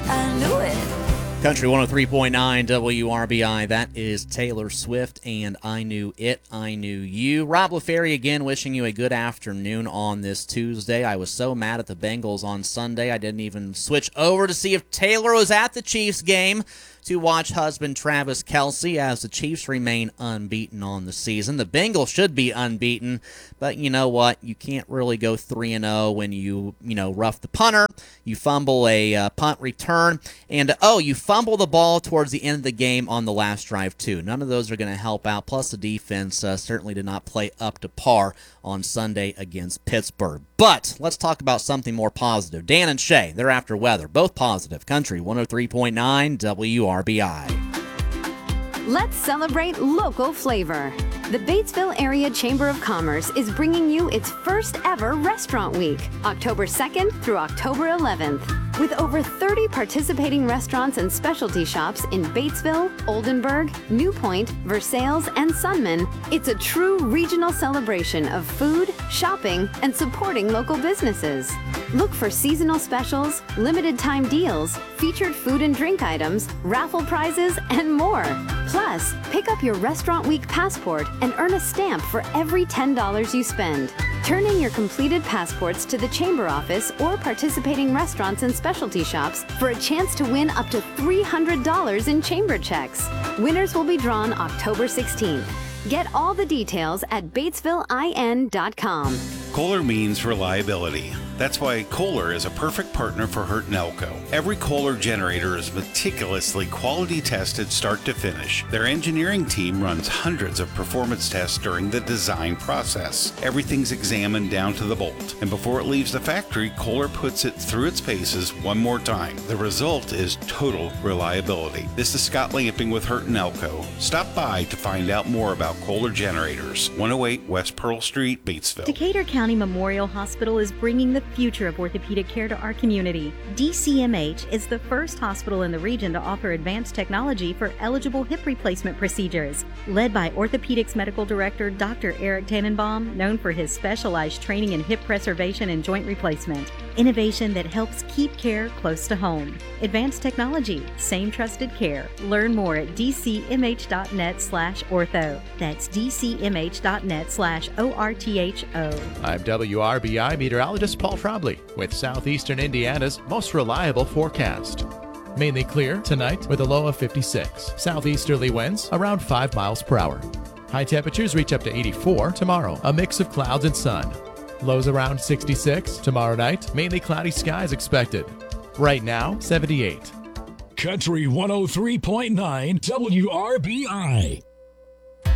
I knew it. Country 103.9 WRBI. That is Taylor Swift and I Knew It, I Knew You. Rob LaFerry again wishing you a good afternoon on this Tuesday. I was so mad at the Bengals on Sunday, I didn't even switch over to see if Taylor was at the Chiefs game to watch husband Travis Kelce as the Chiefs remain unbeaten on the season. The Bengals should be unbeaten, but you know what? You can't really go 3-0 when you rough the punter, you fumble a punt return, and you fumble the ball towards the end of the game on the last drive too. None of those are going to help out, plus the defense certainly did not play up to par on Sunday against Pittsburgh. But let's talk about something more positive. Dan and Shay, they're after weather. Both positive. Country 103.9 WRBI. Let's celebrate local flavor. The Batesville Area Chamber of Commerce is bringing you its first ever Restaurant Week, October 2nd through October 11th. With over 30 participating restaurants and specialty shops in Batesville, Oldenburg, New Point, Versailles, and Sunman, it's a true regional celebration of food, shopping, and supporting local businesses. Look for seasonal specials, limited time deals, featured food and drink items, raffle prizes, and more. Plus, pick up your Restaurant Week passport and earn a stamp for every $10 you spend. Turn in your completed passports to the Chamber office or participating restaurants and specialty shops for a chance to win up to $300 in Chamber checks. Winners will be drawn October 16th. Get all the details at BatesvilleIN.com. Kohler means reliability. That's why Kohler is a perfect partner for Hurt and Elko. Every Kohler generator is meticulously quality tested start to finish. Their engineering team runs hundreds of performance tests during the design process. Everything's examined down to the bolt. And before it leaves the factory, Kohler puts it through its paces one more time. The result is total reliability. This is Scott Lamping with Hurt and Elko. Stop by to find out more about Kohler generators. 108 West Pearl Street, Batesville. Decatur County Memorial Hospital is bringing the future of orthopedic care to our community. DCMH is the first hospital in the region to offer advanced technology for eligible hip replacement procedures. Led by Orthopedics Medical Director Dr. Eric Tannenbaum, known for his specialized training in hip preservation and joint replacement. Innovation that helps keep care close to home. Advanced technology, same trusted care. Learn more at dcmh.net/ortho. That's dcmh.net/ortho. I'm WRBI meteorologist Paul Trombley with Southeastern Indiana's most reliable forecast. Mainly clear tonight with a low of 56. Southeasterly winds around 5 miles per hour. High temperatures reach up to 84 tomorrow, a mix of clouds and sun. Lows around 66. Tomorrow night, mainly cloudy skies expected. Right now, 78. Country 103.9 WRBI.